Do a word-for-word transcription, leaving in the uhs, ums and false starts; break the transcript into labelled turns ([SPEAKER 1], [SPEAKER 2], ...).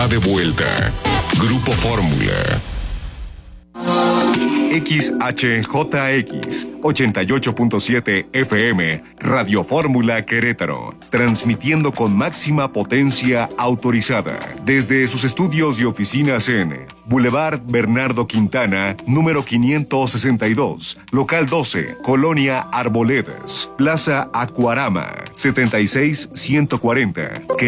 [SPEAKER 1] De vuelta. Grupo Fórmula. X H J X ochenta y ocho punto siete F M, Radio Fórmula Querétaro, transmitiendo con máxima potencia autorizada desde sus estudios y oficinas en Boulevard Bernardo Quintana, número quinientos sesenta y dos, local doce, Colonia Arboledas, Plaza Acuarama, setenta y seis ciento cuarenta.